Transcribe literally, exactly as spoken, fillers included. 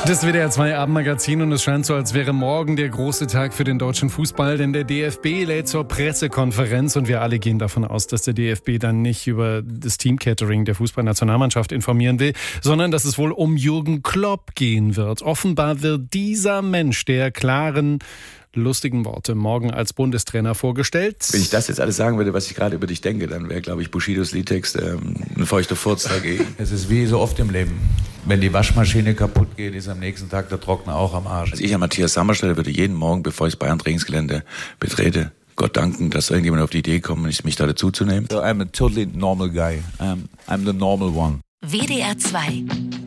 Das W D R zwei Abendmagazin und es scheint so, als wäre morgen der große Tag für den deutschen Fußball, denn der D F B lädt zur Pressekonferenz und wir alle gehen davon aus, dass der D F B dann nicht über das Teamcatering der Fußballnationalmannschaft informieren will, sondern dass es wohl um Jürgen Klopp gehen wird. Offenbar wird dieser Mensch der klaren, lustigen Worte morgen als Bundestrainer vorgestellt. Wenn ich das jetzt alles sagen würde, was ich gerade über dich denke, dann wäre, glaube ich, Bushidos Liedtext ähm, ein feuchter Furz dagegen. Es ist wie so oft im Leben. Wenn die Waschmaschine kaputt geht, ist am nächsten Tag der Trockner auch am Arsch. Also ich an Matthias Sammer stelle, würde jeden Morgen, bevor ich das Bayern-Trainingsgelände betrete, Gott danken, dass irgendjemand auf die Idee kommt, mich da dazu zu nehmen. So I'm a totally normal guy. I'm, I'm the normal one. W D R zwei